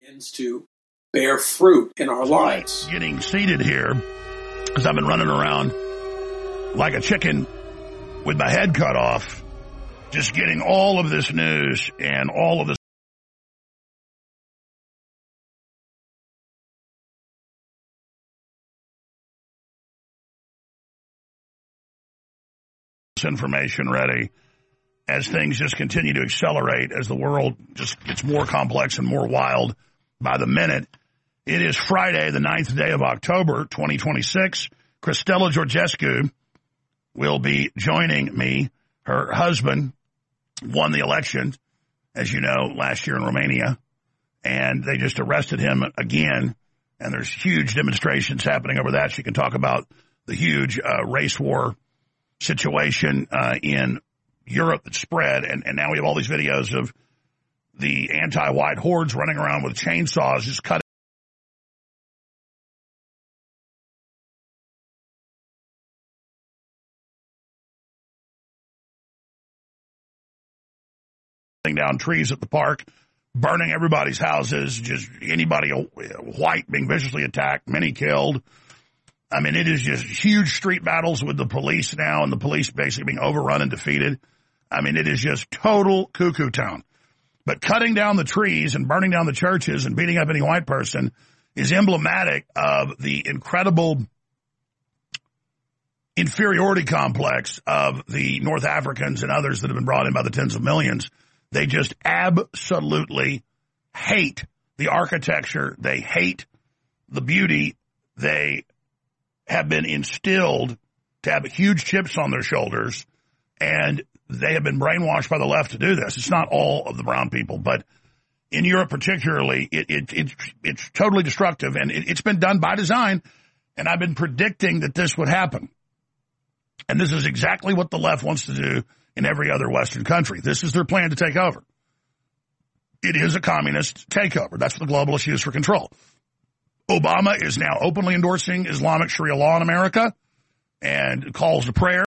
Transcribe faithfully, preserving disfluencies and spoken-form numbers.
begins to bear fruit in our lives. Getting seated here, because I've been running around like a chicken with my head cut off, just getting all of this news and all of this information ready as things just continue to accelerate, as the world just gets more complex and more wild by the minute. It is Friday, the ninth day of October, twenty twenty-six. Cristela Georgescu will be joining me. Her husband won the election, as you know, last year in Romania, and they just arrested him again, and there's huge demonstrations happening over that. She can talk about the huge uh, race war situation uh, in Europe that spread, and, and now we have all these videos of the anti-white hordes running around with chainsaws just cutting down trees at the park, burning everybody's houses, just anybody white being viciously attacked, many killed. I mean, it is just huge street battles with the police now, and the police basically being overrun and defeated. I mean, it is just total cuckoo town. But cutting down the trees and burning down the churches and beating up any white person is emblematic of the incredible inferiority complex of the North Africans and others that have been brought in by the tens of millions. They just absolutely hate the architecture. They hate the beauty. They have been instilled to have huge chips on their shoulders, and they have been brainwashed by the left to do this. It's not all of the brown people, but in Europe particularly, it, it, it, it's totally destructive, and it, it's been done by design, and I've been predicting that this would happen. And this is exactly what the left wants to do in every other Western country. This is their plan to take over. It is a communist takeover. That's what the globalists use for control. Obama is now openly endorsing Islamic Sharia law in America and calls to prayer.